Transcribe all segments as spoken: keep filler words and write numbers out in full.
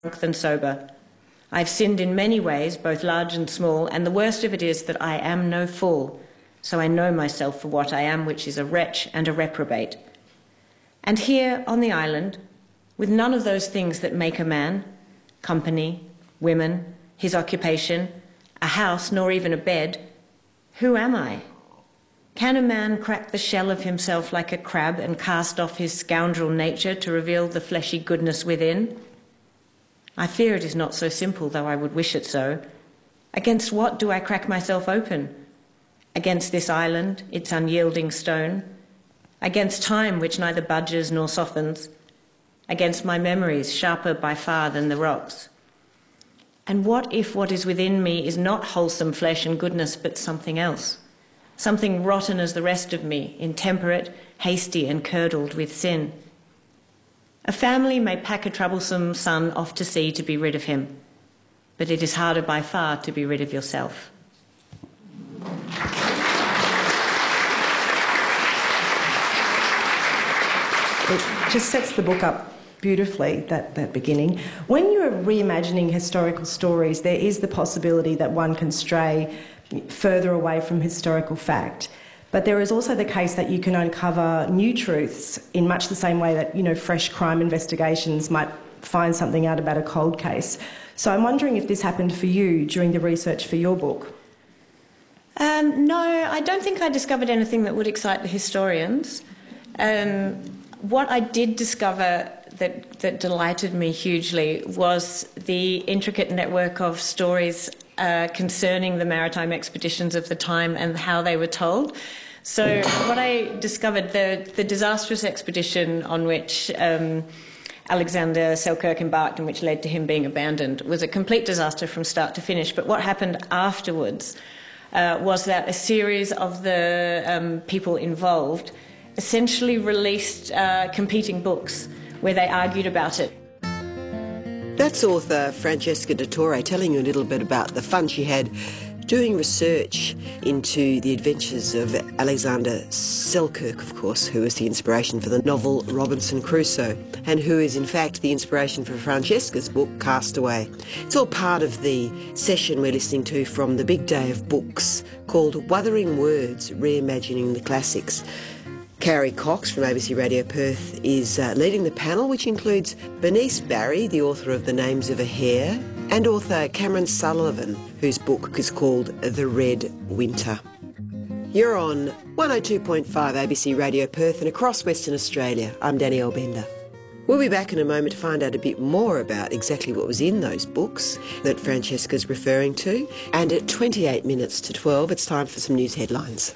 than sober. I've sinned in many ways, both large and small, and the worst of it is that I am no fool, so I know myself for what I am, which is a wretch and a reprobate. And here on the island, with none of those things that make a man, company, women, his occupation, a house, nor even a bed, who am I? Can a man crack the shell of himself like a crab and cast off his scoundrel nature to reveal the fleshy goodness within? I fear it is not so simple, though I would wish it so. Against what do I crack myself open? Against this island, its unyielding stone? Against time, which neither budges nor softens? Against my memories, sharper by far than the rocks? And what if what is within me is not wholesome flesh and goodness, but something else? Something rotten as the rest of me, intemperate, hasty and curdled with sin. A family may pack a troublesome son off to sea to be rid of him, but it is harder by far to be rid of yourself. It just sets the book up beautifully, that, that beginning. When you're reimagining historical stories, there is the possibility that one can stray further away from historical fact. But there is also the case that you can uncover new truths in much the same way that, you know, fresh crime investigations might find something out about a cold case. So I'm wondering if this happened for you during the research for your book. Um, no, I don't think I discovered anything that would excite the historians. Um, what I did discover that, that delighted me hugely was the intricate network of stories uh, concerning the maritime expeditions of the time and how they were told. So what I discovered, the, the disastrous expedition on which um, Alexander Selkirk embarked and which led to him being abandoned was a complete disaster from start to finish. But what happened afterwards uh, was that a series of the um, people involved essentially released uh, competing books where they argued about it. That's author Francesca de Torre telling you a little bit about the fun she had doing research into the adventures of Alexander Selkirk, of course, who was the inspiration for the novel Robinson Crusoe, and who is in fact the inspiration for Francesca's book Castaway. It's all part of the session we're listening to from the big day of books called Wuthering Words, Reimagining the Classics. Carrie Cox from A B C Radio Perth is uh, leading the panel, which includes Bernice Barry, the author of The Names of a Hare, and author Cameron Sullivan, whose book is called The Red Winter. You're on one oh two point five A B C Radio Perth and across Western Australia. I'm Danielle Bender. We'll be back in a moment to find out a bit more about exactly what was in those books that Francesca's referring to. And at twenty-eight minutes to twelve, it's time for some news headlines.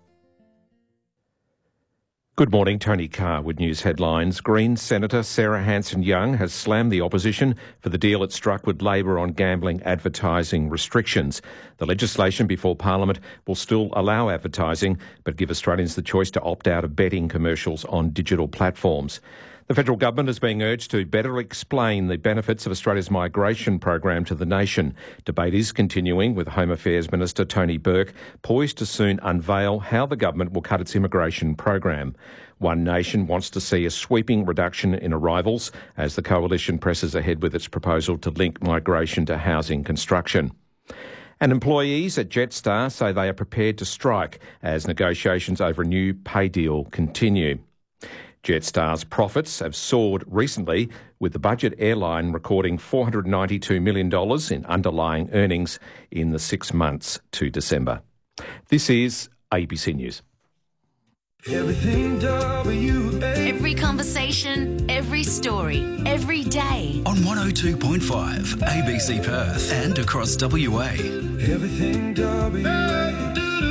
Good morning, Tony Carr with news headlines. Greens Senator Sarah Hanson-Young has slammed the opposition for the deal it struck with Labor on gambling advertising restrictions. The legislation before Parliament will still allow advertising, but give Australians the choice to opt out of betting commercials on digital platforms. The federal government is being urged to better explain the benefits of Australia's migration program to the nation. Debate is continuing with Home Affairs Minister Tony Burke poised to soon unveil how the government will cut its immigration program. One Nation wants to see a sweeping reduction in arrivals as the coalition presses ahead with its proposal to link migration to housing construction. And employees at Jetstar say they are prepared to strike as negotiations over a new pay deal continue. Jetstar's profits have soared recently, with the budget airline recording four hundred ninety-two million dollars in underlying earnings in the six months to December. This is A B C News. Everything W A. Every conversation, every story, every day. On one oh two point five A B C Perth and across W A. Everything W A.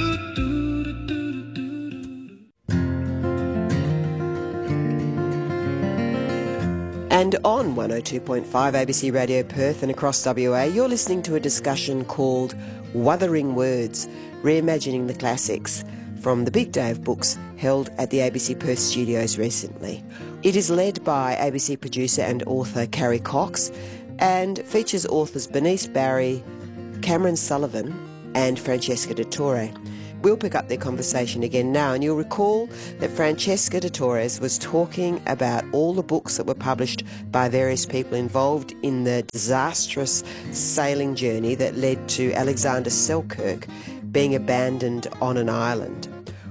And on one oh two point five A B C Radio Perth and across W A, you're listening to a discussion called Wuthering Words, Reimagining the Classics, from the big day of books held at the A B C Perth studios recently. It is led by A B C producer and author Carrie Cox and features authors Bernice Barry, Cameron Sullivan and Francesca de Torre. We'll pick up their conversation again now, and you'll recall that Francesca de Torres was talking about all the books that were published by various people involved in the disastrous sailing journey that led to Alexander Selkirk being abandoned on an island,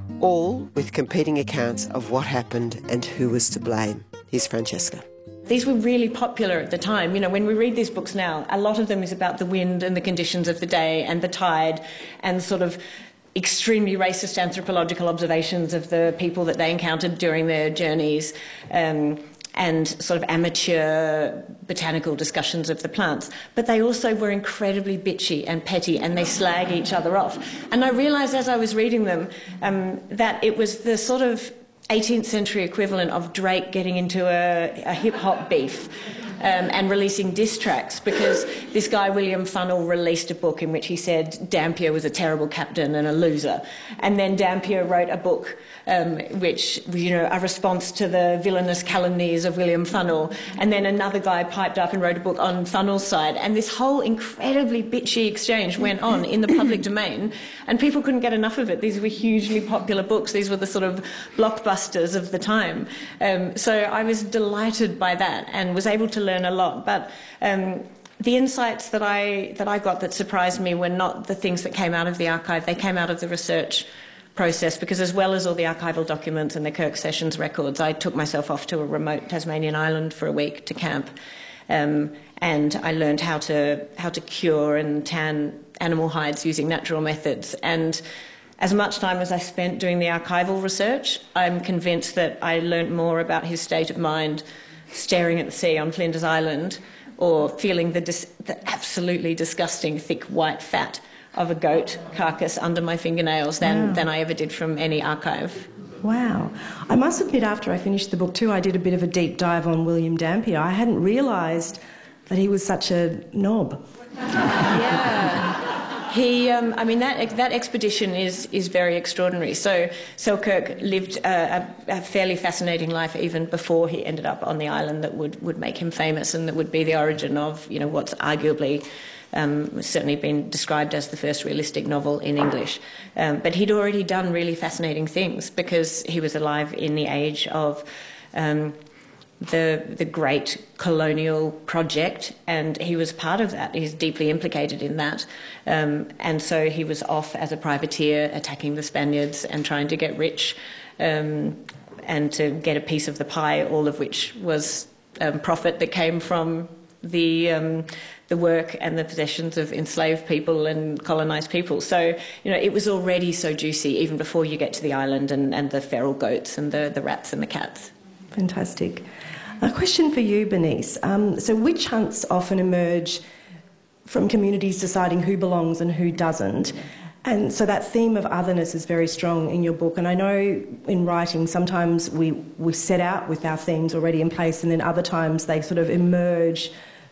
all with competing accounts of what happened and who was to blame. Here's Francesca. These were really popular at the time. You know, when we read these books now, a lot of them is about the wind and the conditions of the day and the tide and sort of extremely racist anthropological observations of the people that they encountered during their journeys, um, and sort of amateur botanical discussions of the plants. But they also were incredibly bitchy and petty, and they slag each other off. And I realised as I was reading them um, that it was the sort of eighteenth century equivalent of Drake getting into a, a hip-hop beef um, and releasing diss tracks, because this guy William Funnell released a book in which he said Dampier was a terrible captain and a loser, and then Dampier wrote a book um, which, you know, a response to the villainous calumnies of William Funnell, and then another guy piped up and wrote a book on Funnell's side, and this whole incredibly bitchy exchange went on in the public domain, and people couldn't get enough of it. These were hugely popular books. These were the sort of blockbusters of the time. Um, so I was delighted by that and was able to learn a lot. But um, the insights that I that I got that surprised me were not the things that came out of the archive. They came out of the research process, because as well as all the archival documents and the Kirk Sessions records, I took myself off to a remote Tasmanian island for a week to camp, um, and I learned how to how to cure and tan animal hides using natural methods. And as much time as I spent doing the archival research, I'm convinced that I learnt more about his state of mind staring at the sea on Flinders Island, or feeling the, dis the absolutely disgusting thick white fat of a goat carcass under my fingernails than, wow. than I ever did from any archive. Wow. I must admit, after I finished the book too, I did a bit of a deep dive on William Dampier. I hadn't realised that he was such a knob. Yeah. He, um, I mean, that that expedition is is very extraordinary. So Selkirk lived a, a, a fairly fascinating life even before he ended up on the island that would, would make him famous, and that would be the origin of, you know, what's arguably um, certainly been described as the first realistic novel in English. Um, but he'd already done really fascinating things, because he was alive in the age of Um, the the great colonial project, and he was part of that. He's deeply implicated in that. Um, and so he was off as a privateer attacking the Spaniards and trying to get rich, um, and to get a piece of the pie, all of which was um, profit that came from the um, the work and the possessions of enslaved people and colonised people. So, you know, it was already so juicy even before you get to the island and, and the feral goats and the, the rats and the cats. Fantastic. A question for you, Bernice. Um, so witch hunts often emerge from communities deciding who belongs and who doesn't. And so that theme of otherness is very strong in your book. And I know in writing sometimes we, we set out with our themes already in place, and then other times they sort of emerge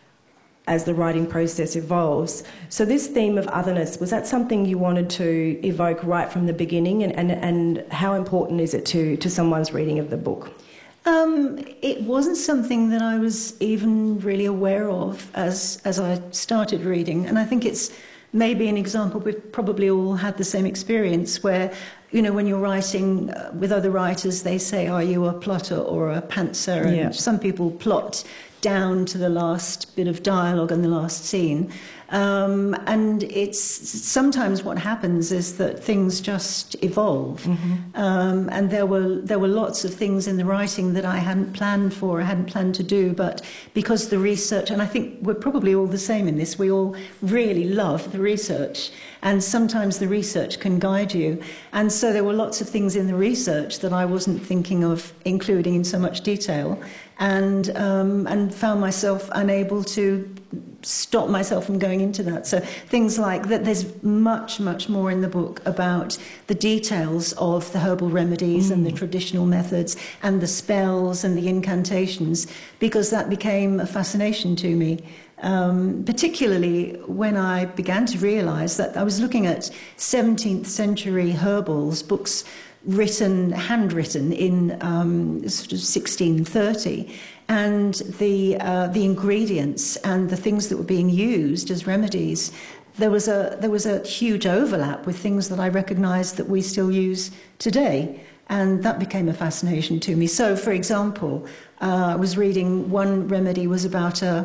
as the writing process evolves. So this theme of otherness, was that something you wanted to evoke right from the beginning? And, and, and how important is it to, to someone's reading of the book? Um, it wasn't something that I was even really aware of as as I started reading, and I think it's maybe an example. We've probably all had the same experience where, you know, when you're writing uh, with other writers, they say, "Are you a plotter or a pantser?" And yeah. some people plot down to the last bit of dialogue and the last scene. Um, and it's sometimes what happens is that things just evolve. Mm-hmm. um, and there were there were lots of things in the writing that I hadn't planned for, I hadn't planned to do, but because the research, and I think we're probably all the same in this, we all really love the research, and sometimes the research can guide you. And so there were lots of things in the research that I wasn't thinking of including in so much detail, and um, and found myself unable to stop myself from going into that. So things like that, there's much, much more in the book about the details of the herbal remedies mm. and the traditional methods and the spells and the incantations, because that became a fascination to me. Um, particularly when I began to realise that I was looking at seventeenth century herbals, books written, handwritten in um, sort of sixteen thirty, and the uh, the ingredients and the things that were being used as remedies there was a there was a huge overlap with things that I recognised that we still use today. And that became a fascination to me. So, for example, uh, I was reading one remedy was about a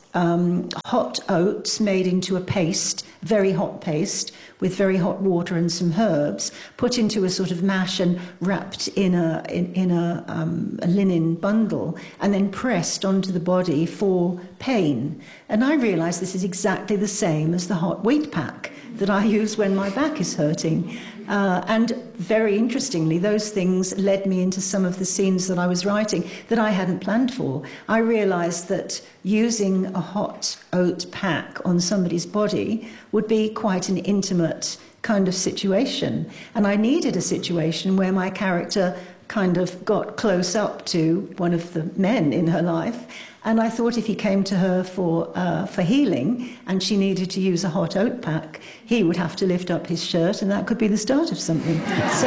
um, hot oats made into a paste, very hot paste, with very hot water and some herbs, put into a sort of mash and wrapped in a in, in a, um, a linen bundle, and then pressed onto the body for pain. And I realised this is exactly the same as the hot wheat pack that I use when my back is hurting. Uh, and very interestingly, those things led me into some of the scenes that I was writing that I hadn't planned for. I realised that using a hot oat pack on somebody's body would be quite an intimate kind of situation. And I needed a situation where my character kind of got close up to one of the men in her life. And I thought if he came to her for uh, for healing and she needed to use a hot oat pack, he would have to lift up his shirt, and that could be the start of something. So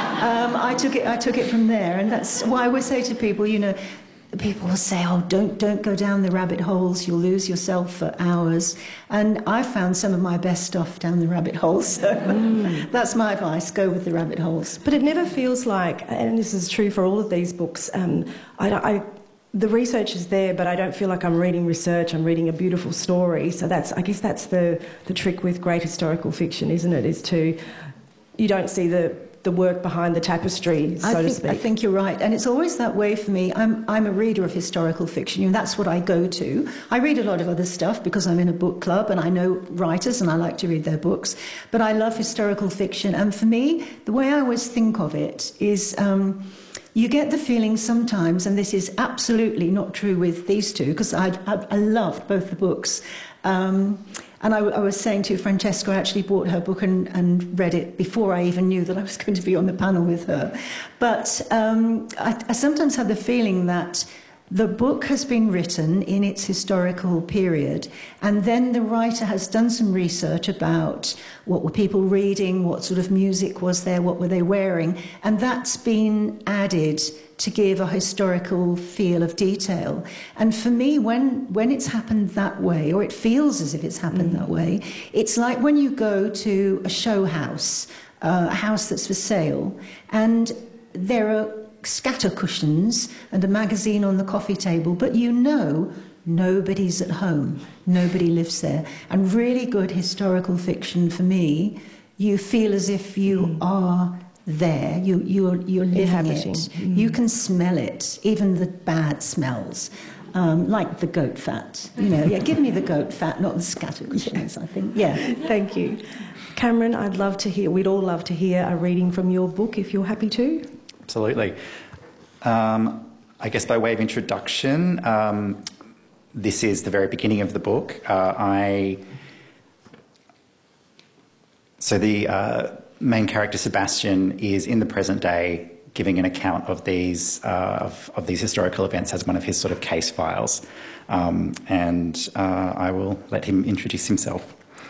um, I took it. I took it from there, and that's why I would say to people, you know, people will say, "Oh, don't don't go down the rabbit holes. You'll lose yourself for hours." And I found some of my best stuff down the rabbit holes. So mm. that's my advice: go with the rabbit holes. But it never feels like, and this is true for all of these books. Um, I. I The research is there, but I don't feel like I'm reading research. I'm reading a beautiful story. So that's, I guess, that's the the trick with great historical fiction, isn't it? Is to, you don't see the the work behind the tapestry, so I to think, speak. I think you're right, and it's always that way for me. I'm I'm a reader of historical fiction. You know, that's what I go to. I read a lot of other stuff because I'm in a book club and I know writers and I like to read their books. But I love historical fiction, and for me, the way I always think of it is. Um, You get the feeling sometimes, and this is absolutely not true with these two, because I, I, I loved both the books. Um, and I, I was saying to Francesca, I actually bought her book and, and read it before I even knew that I was going to be on the panel with her. But um, I, I sometimes have the feeling that the book has been written in its historical period, and then the writer has done some research about what were people reading, what sort of music was there, what were they wearing, and that's been added to give a historical feel of detail. And for me, when, when it's happened that way, or it feels as if it's happened mm. that way, it's like when you go to a show house, uh, a house that's for sale, and there are scatter cushions and a magazine on the coffee table, but you know nobody's at home, nobody lives there. And really good historical fiction, for me, you feel as if you mm. are there, you, you're, you're living it. Mm. You can smell it, even the bad smells, um, like the goat fat. You know, yeah, give me the goat fat, not the scatter cushions, yeah. I think. Yeah, thank you. Cameron, I'd love to hear, we'd all love to hear a reading from your book, if you're happy to. Absolutely. Um, I guess by way of introduction, um, this is the very beginning of the book. Uh, I so the uh, main character Sebastian is in the present day, giving an account of these uh, of, of these historical events as one of his sort of case files, um, and uh, I will let him introduce himself.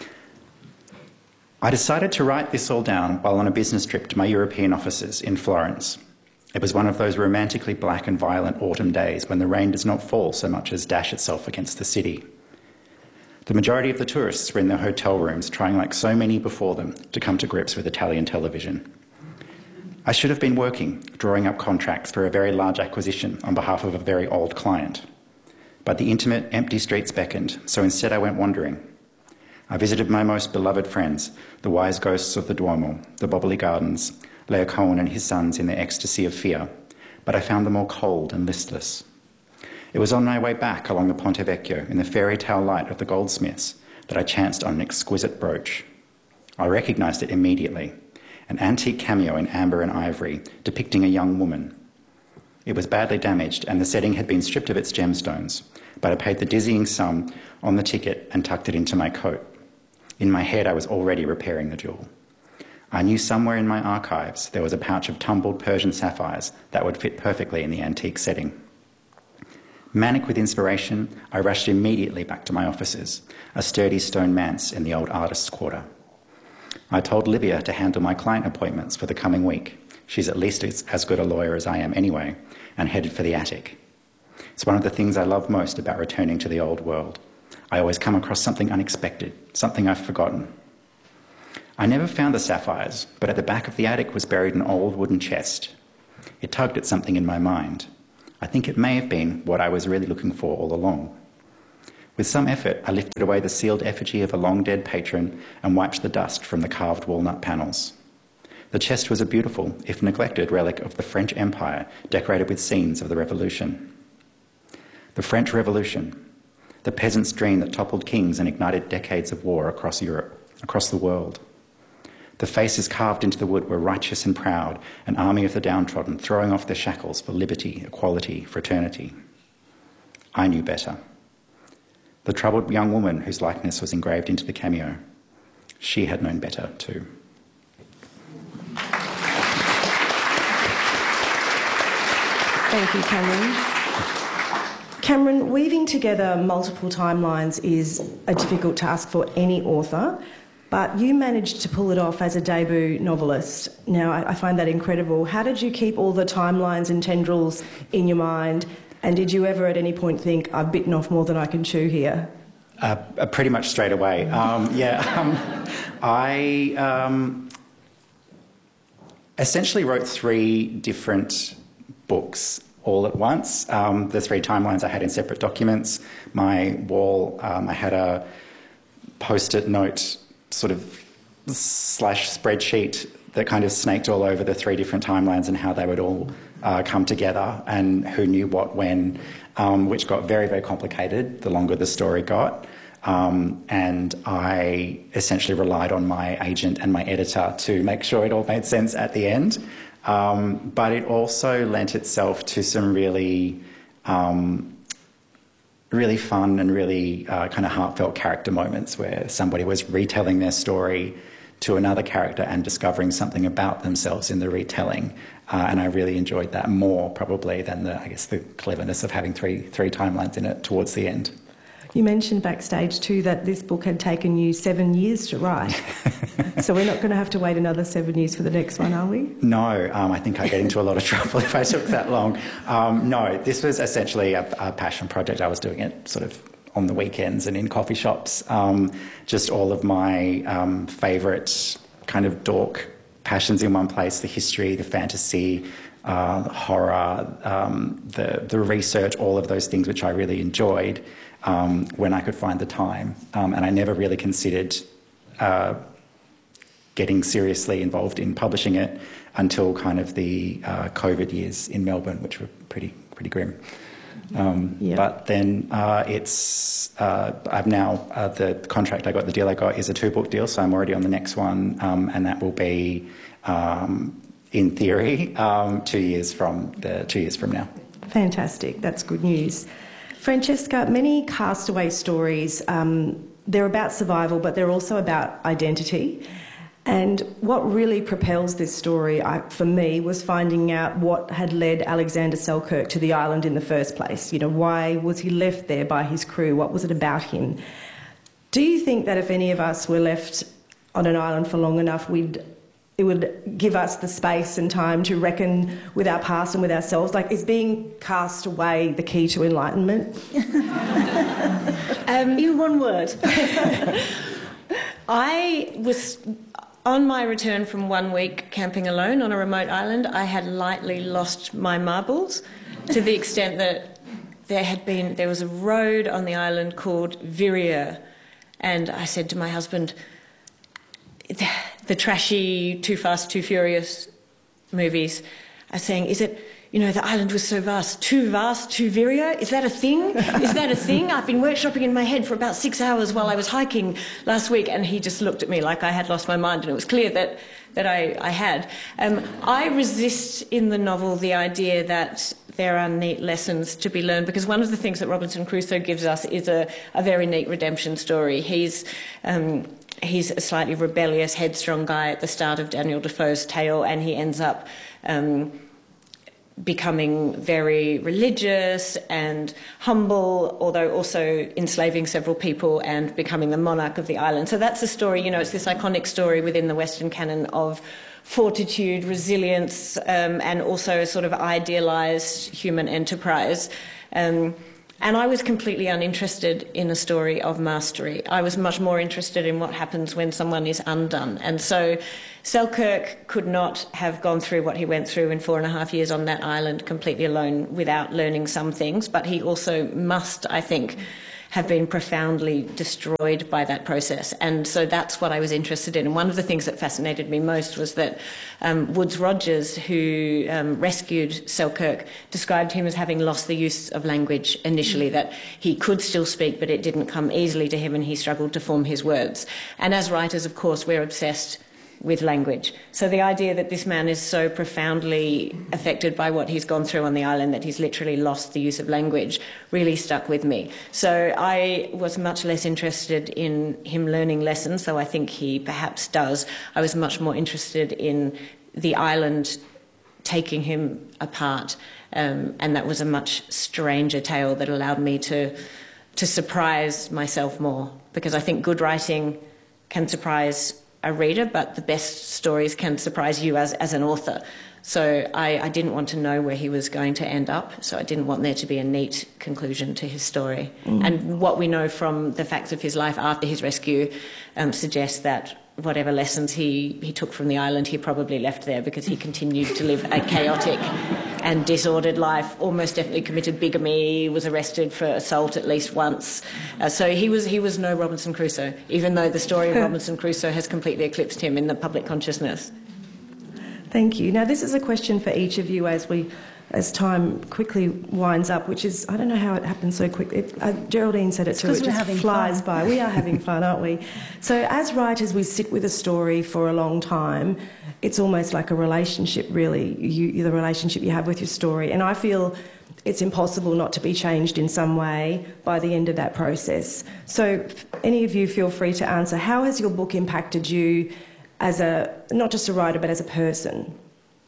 I decided to write this all down while on a business trip to my European offices in Florence. It was one of those romantically black and violent autumn days when the rain does not fall so much as dash itself against the city. The majority of the tourists were in their hotel rooms, trying like so many before them to come to grips with Italian television. I should have been working, drawing up contracts for a very large acquisition on behalf of a very old client. But the intimate, empty streets beckoned, so instead I went wandering. I visited my most beloved friends, the wise ghosts of the Duomo, the Bobbly Gardens, Leo Cohen and his sons in their ecstasy of fear, but I found them all cold and listless. It was on my way back along the Ponte Vecchio in the fairy tale light of the goldsmiths that I chanced on an exquisite brooch. I recognised it immediately, an antique cameo in amber and ivory depicting a young woman. It was badly damaged and the setting had been stripped of its gemstones, but I paid the dizzying sum on the ticket and tucked it into my coat. In my head I was already repairing the jewel. I knew somewhere in my archives there was a pouch of tumbled Persian sapphires that would fit perfectly in the antique setting. Manic with inspiration, I rushed immediately back to my offices, a sturdy stone manse in the old artist's quarter. I told Livia to handle my client appointments for the coming week. She's at least as good a lawyer as I am anyway, and headed for the attic. It's one of the things I love most about returning to the old world. I always come across something unexpected, something I've forgotten. I never found the sapphires, but at the back of the attic was buried an old wooden chest. It tugged at something in my mind. I think it may have been what I was really looking for all along. With some effort, I lifted away the sealed effigy of a long-dead patron and wiped the dust from the carved walnut panels. The chest was a beautiful, if neglected, relic of the French Empire, decorated with scenes of the Revolution. The French Revolution, the peasants' dream that toppled kings and ignited decades of war across Europe, across the world. The faces carved into the wood were righteous and proud, an army of the downtrodden, throwing off their shackles for liberty, equality, fraternity. I knew better. The troubled young woman whose likeness was engraved into the cameo, she had known better too. Thank you, Cameron. Cameron, weaving together multiple timelines is a difficult task for any author, but you managed to pull it off as a debut novelist. Now, I find that incredible. How did you keep all the timelines and tendrils in your mind? And did you ever at any point think, I've bitten off more than I can chew here? Uh, pretty much straight away. Um, yeah, um, I um, essentially wrote three different books all at once. Um, the three timelines I had in separate documents. My wall, um, I had a post-it note sort of slash spreadsheet that kind of snaked all over the three different timelines and how they would all uh, come together and who knew what when, um, which got very, very complicated the longer the story got. Um, and I essentially relied on my agent and my editor to make sure it all made sense at the end. Um, but it also lent itself to some really, um, really fun and really uh, kind of heartfelt character moments where somebody was retelling their story to another character and discovering something about themselves in the retelling. Uh, and I really enjoyed that more probably than the, I guess, the cleverness of having three three timelines in it towards the end. You mentioned backstage too that this book had taken you seven years to write. So we're not going to have to wait another seven years for the next one, are we? No, um, I think I'd get into a lot of trouble if I took that long. Um, no, this was essentially a, a passion project. I was doing it sort of on the weekends and in coffee shops. Um, just all of my um, favourite kind of dork passions in one place, the history, the fantasy, uh, the horror, um, the, the research, all of those things which I really enjoyed um, when I could find the time. Um, and I never really considered uh, getting seriously involved in publishing it until kind of the uh, COVID years in Melbourne, which were pretty pretty grim. Um, yep. But then uh, it's, uh, I've now, uh, the contract I got, the deal I got is a two-book deal, so I'm already on the next one, um, and that will be, um, in theory, um, two years from the two years from now. Fantastic, that's good news. Francesca, many castaway stories, um, they're about survival, but they're also about identity. And what really propels this story, I, for me, was finding out what had led Alexander Selkirk to the island in the first place. You know, why was he left there by his crew? What was it about him? Do you think that if any of us were left on an island for long enough, we'd, it would give us the space and time to reckon with our past and with ourselves? Like, is being cast away the key to enlightenment? um, in one word. I was... On my return from one week camping alone on a remote island, I had lightly lost my marbles to the extent that there had been, there was a road on the island called Virya, and I said to my husband, the trashy Too Fast, Too Furious movies, I was saying, is it, you know, the island was so vast, too vast, too Virya? Is that a thing? Is that a thing? I've been workshopping in my head for about six hours while I was hiking last week, and he just looked at me like I had lost my mind, and it was clear that, that I, I had. Um, I resist in the novel the idea that there are neat lessons to be learned, because one of the things that Robinson Crusoe gives us is a, a very neat redemption story. He's... Um, He's a slightly rebellious, headstrong guy at the start of Daniel Defoe's tale, and he ends up um, becoming very religious and humble, although also enslaving several people and becoming the monarch of the island. So that's a story, you know, it's this iconic story within the Western canon of fortitude, resilience, um, and also a sort of idealised human enterprise. Um, And I was completely uninterested in a story of mastery. I was much more interested in what happens when someone is undone. And so Selkirk could not have gone through what he went through in four and a half years on that island completely alone without learning some things, but he also must, I think, have been profoundly destroyed by that process. And so that's what I was interested in. And one of the things that fascinated me most was that um, Woodes Rogers, who um, rescued Selkirk, described him as having lost the use of language initially, that he could still speak, but it didn't come easily to him and he struggled to form his words. And as writers, of course, we're obsessed with language. So the idea that this man is so profoundly affected by what he's gone through on the island that he's literally lost the use of language really stuck with me. So I was much less interested in him learning lessons, though I think he perhaps does. I was much more interested in the island taking him apart, um, and that was a much stranger tale that allowed me to, to surprise myself more, because I think good writing can surprise a reader, but the best stories can surprise you as, as an author. So I, I didn't want to know where he was going to end up, so I didn't want there to be a neat conclusion to his story. Mm. And what we know from the facts of his life after his rescue um, suggests that whatever lessons he, he took from the island, he probably left there, because he continued to live a chaotic and disordered life, almost definitely committed bigamy, was arrested for assault at least once. Uh, so he was he was no Robinson Crusoe, even though the story of Robinson Crusoe has completely eclipsed him in the public consciousness. Thank you. Now, this is a question for each of you as we, as time quickly winds up, which is, I don't know how it happens so quickly. It, uh, Geraldine said it too, it just flies by. We are having fun, aren't we? So as writers, we sit with a story for a long time. It's almost like a relationship, really, you, the relationship you have with your story. And I feel it's impossible not to be changed in some way by the end of that process. So any of you feel free to answer. How has your book impacted you as a, not just a writer, but as a person?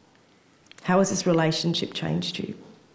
How has this relationship changed you?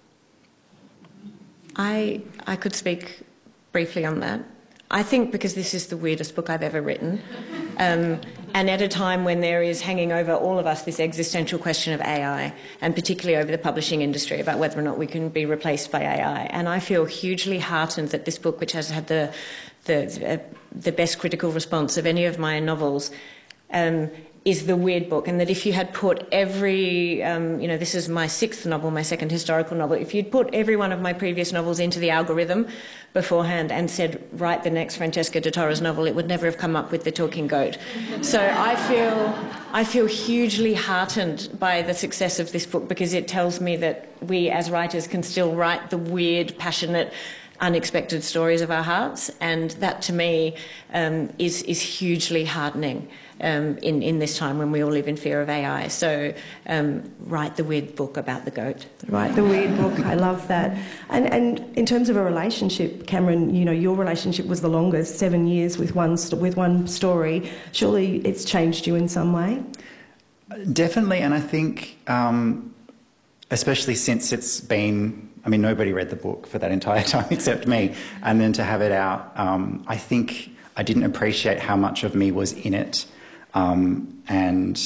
I I could speak briefly on that. I think because this is the weirdest book I've ever written, um, and at a time when there is hanging over all of us this existential question of A I, and particularly over the publishing industry, about whether or not we can be replaced by A I. And I feel hugely heartened that this book, which has had the the, uh, the best critical response of any of my novels, um, is the weird book, and that if you had put every, um, you know, this is my sixth novel, my second historical novel, if you'd put every one of my previous novels into the algorithm beforehand and said, write the next Francesca de Torres novel, it would never have come up with The Talking Goat. So I feel, I feel hugely heartened by the success of this book, because it tells me that we as writers can still write the weird, passionate, unexpected stories of our hearts, and that to me um, is, is hugely heartening. Um, in, in this time when we all live in fear of A I. So um, write the weird book about the goat. Write the weird book, I love that. And, and in terms of a relationship, Cameron, you know, your relationship was the longest, seven years with one, st- with one story. Surely it's changed you in some way? Definitely, and I think um, especially since it's been, I mean, nobody read the book for that entire time except me, and then to have it out, um, I think I didn't appreciate how much of me was in it. Um, and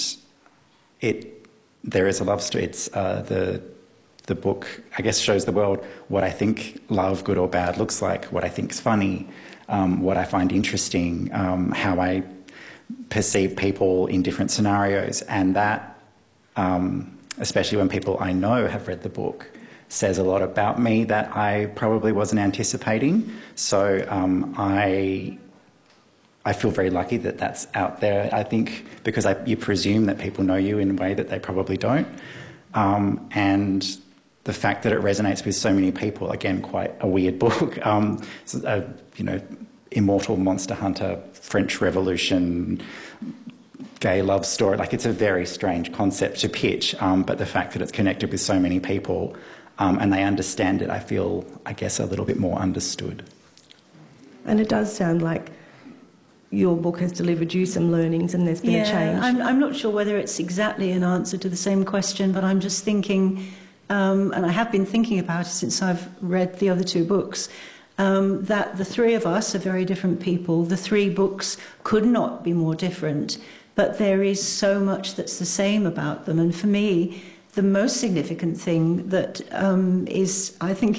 it, there is a love story. It's uh, the the book, I guess, shows the world what I think love, good or bad, looks like, what I think is funny, um, what I find interesting, um, how I perceive people in different scenarios, and that, um, especially when people I know have read the book, says a lot about me that I probably wasn't anticipating. So um, I. I feel very lucky that that's out there, I think, because I, you presume that people know you in a way that they probably don't. Um, and the fact that it resonates with so many people, again, quite a weird book. Um, a, you know, immortal monster hunter, French Revolution, gay love story. Like, it's a very strange concept to pitch, um, but the fact that it's connected with so many people um, and they understand it, I feel, I guess, a little bit more understood. And it does sound like your book has delivered you some learnings and there's been yeah, a change. I'm, I'm not sure whether it's exactly an answer to the same question, but I'm just thinking, um, and I have been thinking about it since I've read the other two books, um, that the three of us are very different people. The three books could not be more different, but there is so much that's the same about them. And for me, the most significant thing that um, is, I think, is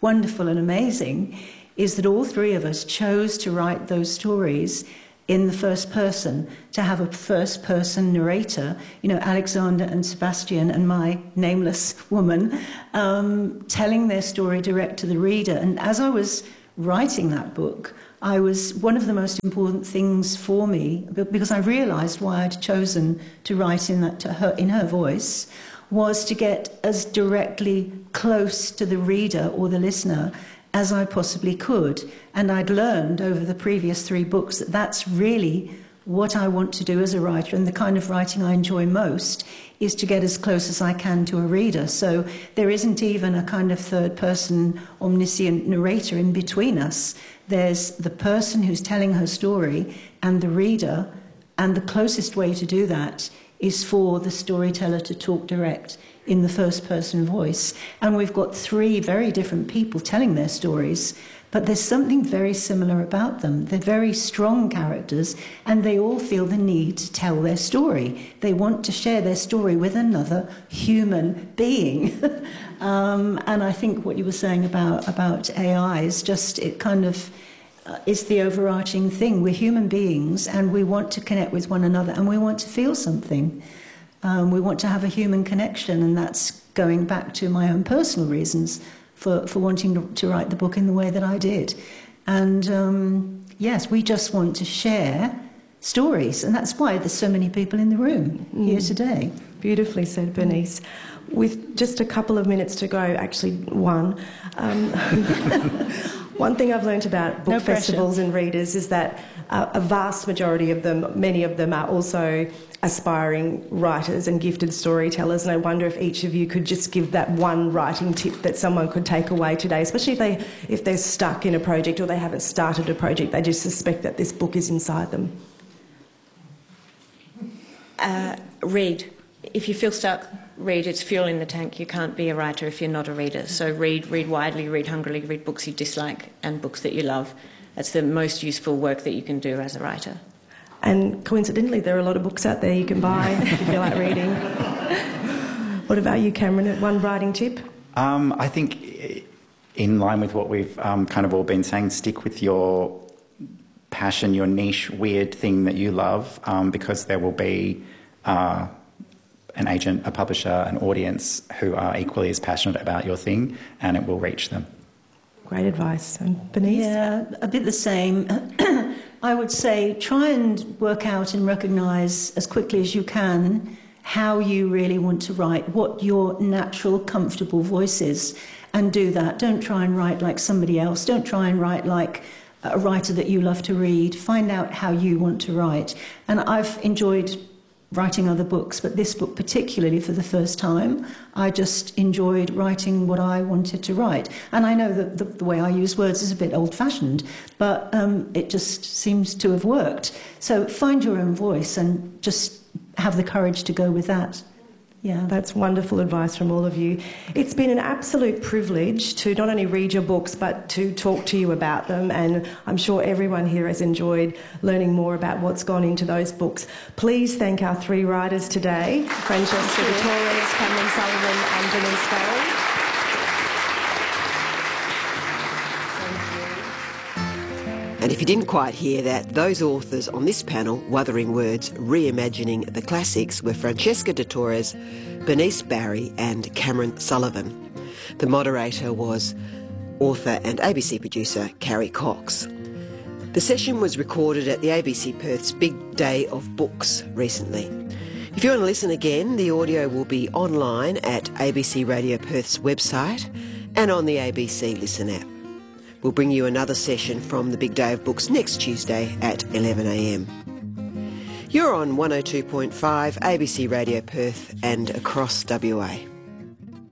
wonderful and amazing is that all three of us chose to write those stories in the first person, to have a first-person narrator, you know, Alexander and Sebastian and my nameless woman, um, telling their story direct to the reader. And as I was writing that book, I was, one of the most important things for me, because I realised why I'd chosen to write in that to her, in her voice, was to get as directly close to the reader or the listener as I possibly could. And I'd learned over the previous three books that that's really what I want to do as a writer, and the kind of writing I enjoy most is to get as close as I can to a reader. So there isn't even a kind of third-person omniscient narrator in between us. There's the person who's telling her story and the reader, and the closest way to do that is for the storyteller to talk direct in the first-person voice. And we've got three very different people telling their stories, but there's something very similar about them. They're very strong characters, and they all feel the need to tell their story. They want to share their story with another human being. um, and I think what you were saying about, about A I is just, it kind of uh, is the overarching thing. We're human beings, and we want to connect with one another, and we want to feel something. Um, we want to have a human connection, and that's going back to my own personal reasons for, for wanting to, to write the book in the way that I did. And um, yes, we just want to share stories, and that's why there's so many people in the room mm. here today. Beautifully said, Bernice. With just a couple of minutes to go, actually one, um, one thing I've learnt about book no festivals and readers is that uh, a vast majority of them, many of them are also aspiring writers and gifted storytellers, and I wonder if each of you could just give that one writing tip that someone could take away today, especially if, they, if they're stuck in a project or they haven't started a project, they just suspect that this book is inside them. Uh, read. If you feel stuck, read. It's fuel in the tank. You can't be a writer if you're not a reader. So read, read widely, read hungrily, read books you dislike and books that you love. That's the most useful work that you can do as a writer. And coincidentally, there are a lot of books out there you can buy if you feel like reading. What about you, Cameron? One writing tip? Um, I think in line with what we've um, kind of all been saying, stick with your passion, your niche, weird thing that you love, um, because there will be uh, an agent, a publisher, an audience who are equally as passionate about your thing, and it will reach them. Great advice. And Bernice? Yeah, a bit the same. I would say try and work out and recognise as quickly as you can how you really want to write, what your natural, comfortable voice is, and do that. Don't try and write like somebody else. Don't try and write like a writer that you love to read. Find out how you want to write. And I've enjoyed writing other books, but this book particularly for the first time, I just enjoyed writing what I wanted to write. And I know that the, the way I use words is a bit old-fashioned, but um, it just seems to have worked. So find your own voice and just have the courage to go with that. Yeah, that's wonderful advice from all of you. It's been an absolute privilege to not only read your books but to talk to you about them, and I'm sure everyone here has enjoyed learning more about what's gone into those books. Please thank our three writers today, Francesca de Torres, Cameron Sullivan and Bernice Barry. And if you didn't quite hear that, those authors on this panel, Wuthering Words, Reimagining the Classics, were Francesca de Torres, Bernice Barry and Cameron Sullivan. The moderator was author and A B C producer Carrie Cox. The session was recorded at the A B C Perth's Big Day of Books recently. If you want to listen again, the audio will be online at A B C Radio Perth's website and on the A B C Listen app. We'll bring you another session from the Big Day of Books next Tuesday at eleven a m. You're on one oh two point five A B C Radio Perth and across W A.